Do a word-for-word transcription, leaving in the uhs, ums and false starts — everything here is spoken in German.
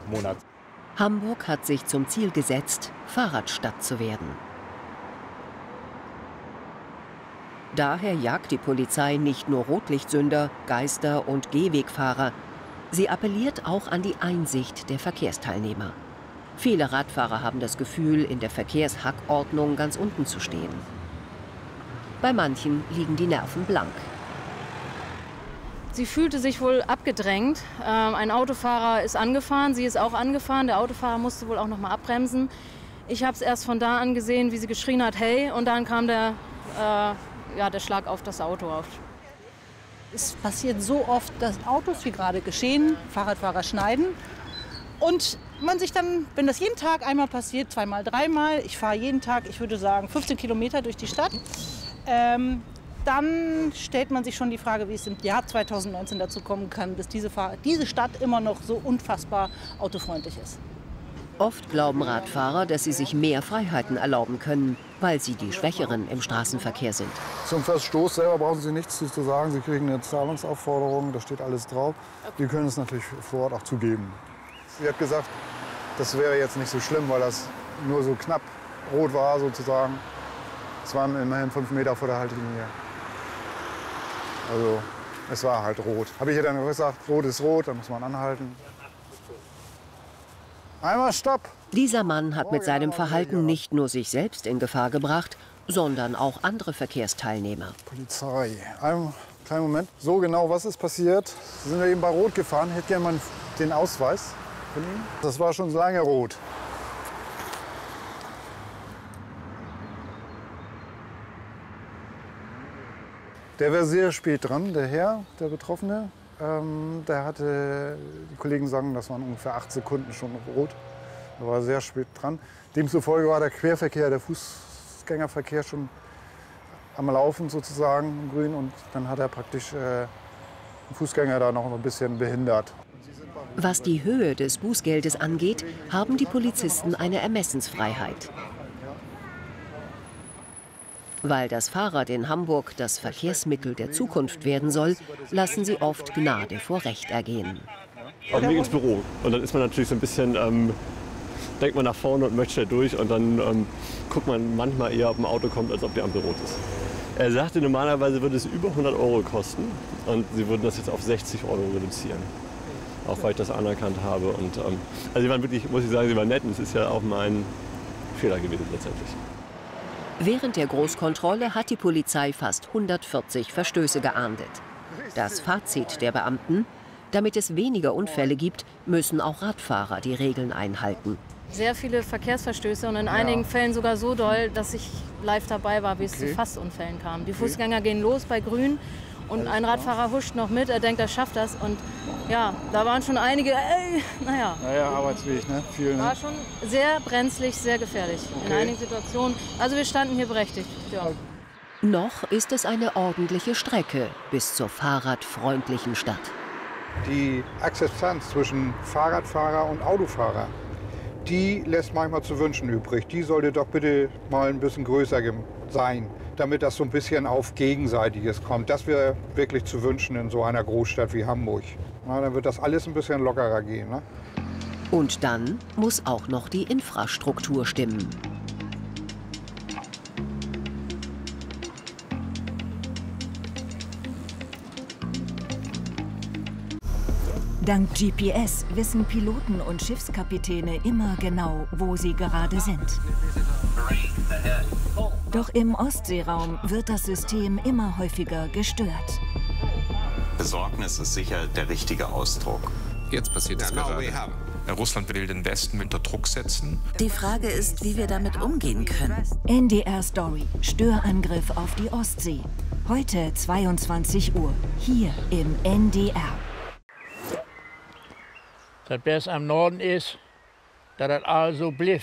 Monat. Hamburg hat sich zum Ziel gesetzt, Fahrradstadt zu werden. Daher jagt die Polizei nicht nur Rotlichtsünder, Geister und Gehwegfahrer. Sie appelliert auch an die Einsicht der Verkehrsteilnehmer. Viele Radfahrer haben das Gefühl, in der Verkehrshackordnung ganz unten zu stehen. Bei manchen liegen die Nerven blank. Sie fühlte sich wohl abgedrängt. Ähm, ein Autofahrer ist angefahren, sie ist auch angefahren. Der Autofahrer musste wohl auch noch mal abbremsen. Ich habe es erst von da an gesehen, wie sie geschrien hat, hey, und dann kam der, äh, ja, der Schlag auf das Auto auf. Es passiert so oft, dass Autos, wie gerade geschehen, Fahrradfahrer schneiden. Und man sich dann, wenn das jeden Tag einmal passiert, zweimal, dreimal, ich fahre jeden Tag, ich würde sagen, fünfzehn Kilometer durch die Stadt, ähm, dann stellt man sich schon die Frage, wie es im Jahr zweitausendneunzehn dazu kommen kann, dass diese, Fahr diese Stadt immer noch so unfassbar autofreundlich ist. Oft glauben Radfahrer, dass sie sich mehr Freiheiten erlauben können, weil sie die Schwächeren im Straßenverkehr sind. Zum Verstoß selber brauchen Sie nichts zu sagen. Sie kriegen eine Zahlungsaufforderung, da steht alles drauf. Sie können es natürlich vor Ort auch zugeben. Sie hat gesagt, das wäre jetzt nicht so schlimm, weil das nur so knapp rot war sozusagen. Es waren immerhin fünf Meter vor der Haltelinie. Also es war halt rot. Habe ich ihr dann gesagt, rot ist rot, da muss man anhalten. Einmal Stopp! Dieser Mann hat mit seinem Verhalten nicht nur sich selbst in Gefahr gebracht, sondern auch andere Verkehrsteilnehmer. Polizei. Einen kleinen Moment. So genau, was ist passiert? Sie sind ja eben bei Rot gefahren. Ich hätte gerne mal den Ausweis von Ihnen. Das war schon lange rot. Der war sehr spät dran, der Herr, der Betroffene. Ähm, der hatte, die Kollegen sagen, das waren ungefähr acht Sekunden schon rot. Er war sehr spät dran. Demzufolge war der Querverkehr, der Fußgängerverkehr schon am Laufen sozusagen im Grün. Und dann hat er praktisch äh, den Fußgänger da noch ein bisschen behindert. Was die Höhe des Bußgeldes angeht, haben die Polizisten eine Ermessensfreiheit. Weil das Fahrrad in Hamburg das Verkehrsmittel der Zukunft werden soll, lassen sie oft Gnade vor Recht ergehen. Auf dem Weg ins Büro. Und dann ist man natürlich so ein bisschen, ähm, denkt man nach vorne und möchte schnell durch. Und dann ähm, guckt man manchmal eher, ob ein Auto kommt, als ob die Ampel rot ist. Er sagte, normalerweise würde es über hundert Euro kosten. Und sie würden das jetzt auf sechzig Euro reduzieren. Auch weil ich das anerkannt habe. Und, ähm, also sie waren wirklich, muss ich sagen, sie waren nett. Und es ist ja auch mein Fehler gewesen letztendlich. Während der Großkontrolle hat die Polizei fast hundertvierzig Verstöße geahndet. Das Fazit der Beamten: Damit es weniger Unfälle gibt, müssen auch Radfahrer die Regeln einhalten. Sehr viele Verkehrsverstöße und in ja. einigen Fällen sogar so doll, dass ich live dabei war, wie es okay. zu Fassunfällen kam. Die okay. Fußgänger gehen los bei Grün und ein Radfahrer huscht noch mit, er denkt, er schafft das. Und ja, da waren schon einige, ey, naja. Naja, Arbeitsweg, ne? Viel, ne? War schon sehr brenzlig, sehr gefährlich okay. in einigen Situationen. Also wir standen hier berechtigt. Ja. Noch ist es eine ordentliche Strecke bis zur fahrradfreundlichen Stadt. Die Akzeptanz zwischen Fahrradfahrer und Autofahrer, die lässt manchmal zu wünschen übrig. Die sollte doch bitte mal ein bisschen größer sein, damit das so ein bisschen auf Gegenseitiges kommt. Das wäre wirklich zu wünschen in so einer Großstadt wie Hamburg. Na, dann wird das alles ein bisschen lockerer gehen. Ne? Und dann muss auch noch die Infrastruktur stimmen. Dank G P S wissen Piloten und Schiffskapitäne immer genau, wo sie gerade sind. Doch im Ostseeraum wird das System immer häufiger gestört. Besorgnis ist sicher der richtige Ausdruck. Jetzt passiert es gerade. Russland will den Westen unter Druck setzen. Die Frage ist, wie wir damit umgehen können. N D R Story. Störangriff auf die Ostsee. Heute zweiundzwanzig Uhr. Hier im N D R. Das Beste am Norden ist, dass das alles so blieb.